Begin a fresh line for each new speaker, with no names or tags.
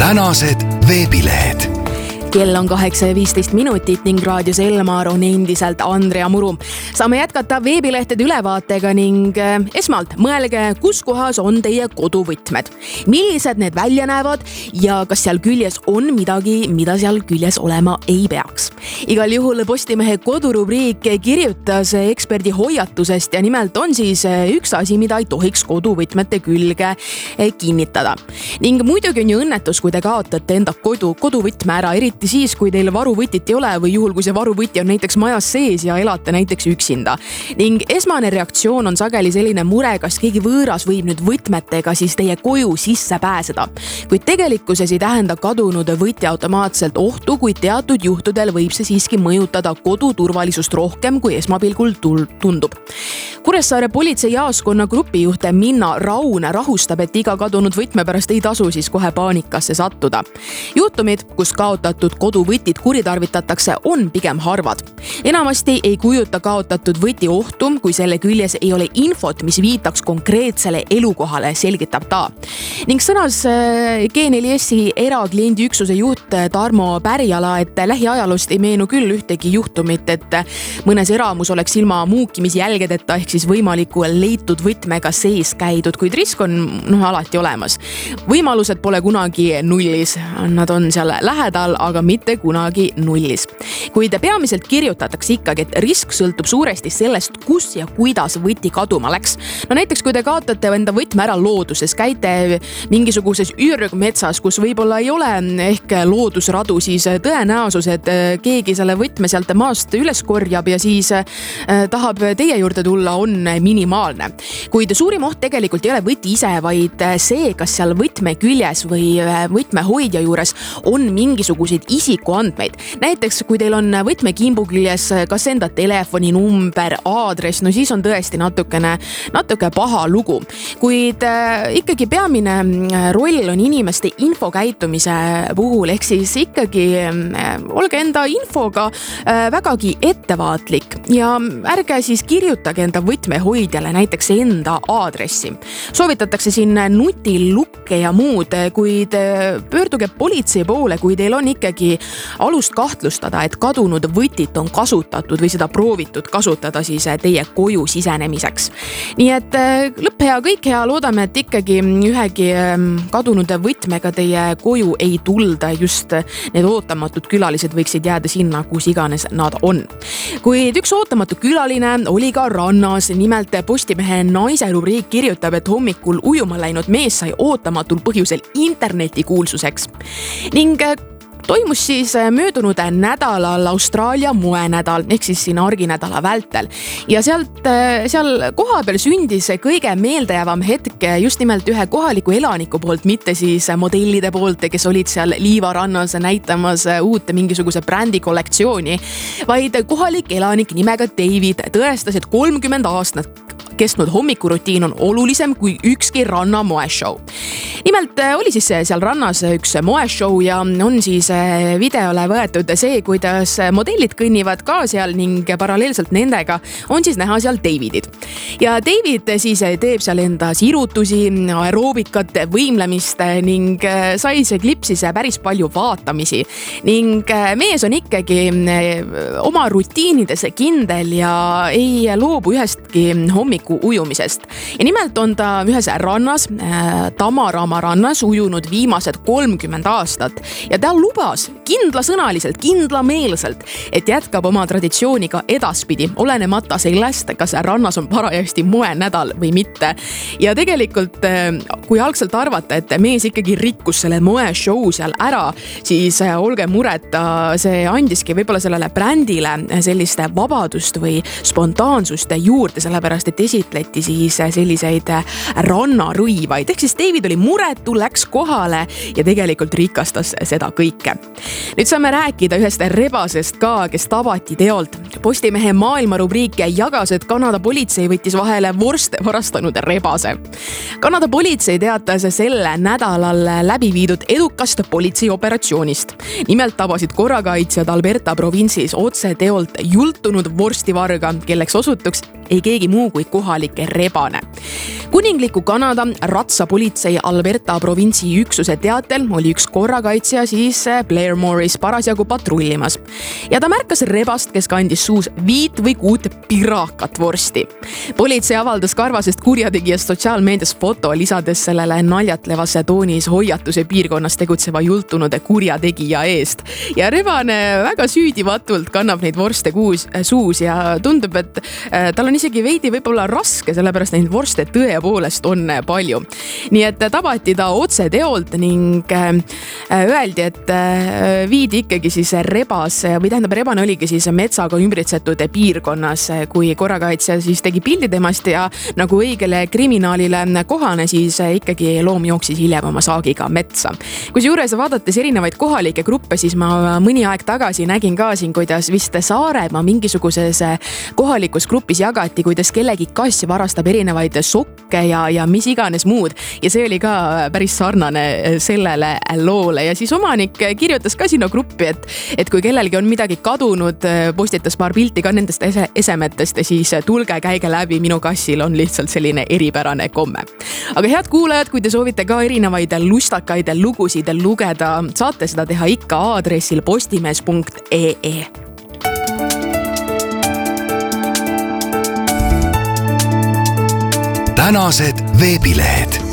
tänased veebilehed.
Kell on 8:15 ning raadios Elmar on endiselt Andrea Muru. Saame jätkata veebilehtede ülevaatega ning esmalt mõelge, kus kohas on teie koduvõtmed. Millised need välja näevad ja kas seal küljes on midagi, mida seal küljes olema ei peaks. Igal juhul Postimehe kodurubriik kirjutas eksperdi hoiatusest ja nimelt on siis üks asi, mida ei tohiks koduvõtmete külge kinnitada. Ning muidugi on ju õnnetus, kui te kaotate enda koduvõtme ära, eriti siis, kui teil varuvõtit ei ole või juhul, kui see varuvõti on näiteks majas sees ja elate näiteks üksinda. Ning esmane reaktsioon on sageli selline mure, kas keegi võõras võib nüüd võtmetega siis teie koju sisse pääseda. Kuid tegelikkuses ei tähenda kadunud võti automaatselt ohtu, kui teatud juhtudel võib see siiski mõjutada koduturvalisust rohkem, kui esmapilgul tundub. Kuressaare politseijaoskonna grupijuht Minna Raun rahustab, et iga kadunud võtme pärast ei tasu siis kohe paanikasse sattuda. Juhtumid, kus kaotatud koduvõtid kuritarvitatakse, on pigem harvad. Enamasti ei kujuta kaotatud võti ohtu, kui selle küljes ei ole infot, mis viitaks konkreetsele elukohale, selgitab ta. Ning sõnas G4S-i erakliendi üksuse juht Tarmo Pärjala, et lähiajaloost ei meenu küll ühtegi juhtumit, et mõnes eramus oleks ilma muukimisjälgedeta ehk siis võimaliku leitud võtmega sees käidud, kuid risk on alati olemas. Võimalused pole kunagi nullis, nad on seal lähedal, aga mitte kunagi nullis. Kuid peamiselt kirjutatakse ikkagi, et risk sõltub suuresti sellest, kus ja kuidas võti kaduma läks. No näiteks, kui te kaotate enda võtme ära looduses, käite mingisuguses ürgmetsas, kus võib-olla ei ole ehk loodusradu, siis tõenäosus, et keegi selle võtme sealt maast üles korjab ja siis tahab teie juurde tulla, on minimaalne. Kuid suurim oht tegelikult ei ole võti ise, vaid see, kas seal võtme küljes või võtmehoidja juures on mingisuguseid isikuandmeid. Näiteks, kui teil on võtmekimbu küljes kas enda telefoninumber, aadress, no siis on tõesti natuke paha lugu. Kuid ikkagi peamine roll on inimeste infokäitumise puhul, ehk siis ikkagi olge enda infoga vägagi ettevaatlik ja ärge siis kirjutage enda võtmehoidjale näiteks enda aadressi. Soovitatakse siin nutilukke ja muud, kuid pöörduge politsei poole, kui teil on ikkagi alust kahtlustada, et kadunud võtit on kasutatud või seda proovitud kasutada siis teie koju sisenemiseks. Nii et lõpp hea, kõik hea, loodame, et ikkagi ühegi kadunud võtmega teie koju ei tulda, just need ootamatud külalised võiksid jääda sinna, kus iganes nad on. Kuid üks ootamatu külaline oli ka rannas, nimelt Postimehe naise rubriik kirjutab, et hommikul ujuma läinud mees sai ootamatul põhjusel internetikuulsuseks. Ning toimus siis möödunud nädalal Austraalia moenädal, ehk siis siin arginädala vältel. Ja seal kohapeal sündis kõige meeldejäävam hetk just nimelt ühe kohaliku elaniku poolt, mitte siis modellide poolt, kes olid seal liivarannas näitamas uut mingisuguse brändi kollektsiooni, vaid kohalik elanik nimega David tõestas, et 30 aastat kestnud hommikurutiin on olulisem kui ükski ranna moeshow. Nimelt oli siis seal rannas üks moeshow ja on siis videole võetud see, kuidas modellid kõnnivad ka seal ning paralleelselt nendega on siis näha seal Davidid. Ja David siis teeb seal enda sirutusi, aeroobikat, võimlemist ning sai see klipp siis päris palju vaatamisi. Ning mees on ikkagi oma rutiinides kindel ja ei loobu ühestki hommiku ujumisest. Ja nimelt on ta ühes rannas, Tamarama rannas ujunud viimased 30 aastat ja ta lubas kindlasõnaliselt, kindlameelselt, et jätkab oma traditsiooniga edaspidi, olenemata sellest, kas rannas on parajasti moenädal või mitte. Ja tegelikult, kui algselt arvata, et mees ikkagi rikkus selle moeshow seal ära, siis olge mureta, see andiski võib-olla sellele brändile selliste vabadust või spontaansust juurde, sellepärast et esitleti siis selliseid rannarõivaid. Ehk siis David oli muretu, läks kohale ja tegelikult rikastas seda kõike. Nüüd saame rääkida ühest rebasest ka, kes tabati teolt. Postimehe maailma rubriik jagas, et Kanada politsei võttis vahele vorste varastanud rebase. Kanada politsei teatas selle nädalal läbi viidud edukast politseioperatsioonist. Nimelt tabasid korrakaitsjad Alberta provintsis otse teolt jultunud vorstivarga, kelleks osutuks ei keegi muu kui kohalik rebane. Kuningliku Kanada ratsapolitsei Alberta provintsi üksuse teatel oli üks korrakaitsja siis Blairmore'is parasjagu patrullimas. Ja ta märkas rebast, kes kandis suus 5 või 6 pirakat vorsti. Politsei avaldas karvasest kurjategijast sotsiaalmeedias foto, lisades sellele naljatlevasse toonis hoiatuse piirkonnas tegutseva jultunud kurjategija eest. Ja rebane väga süüdimatult kannab neid vorste suus ja tundub, et tal on isegi veidi võib-olla raske, sellepärast neid vorste tõepoolest on palju. Nii et tabati ta otse teolt ning öeldi, et viidi ikkagi siis rebane oligi siis metsaga ümbritsetud piirkonnas, kui korrakaitsja siis tegi pildi temast ja nagu õigele kriminaalile kohane, siis ikkagi loom jooksis hiljem oma saagiga metsa. Kusjuures vaadates erinevaid kohalikke gruppe, siis ma mõni aeg tagasi nägin ka siin, kuidas vist Saaremaa mingisuguses kohalikus grupis jagati, kuidas kellegi kass varastab erinevaid sokke ja mis iganes muud. Ja see oli ka päris sarnane sellele loole. Ja siis omanik kirjutas ka sinna gruppi, et kui kellelgi on midagi kadunud, postitas paar pilti ka nendest esemetest, siis tulge, käige läbi, minu kassil on lihtsalt selline eripärane komme. Aga head kuulajad, kui te soovite ka erinevaid lustakaid lugusid lugeda, saate seda teha ikka aadressil postimees.ee.
Tänased veebilehed.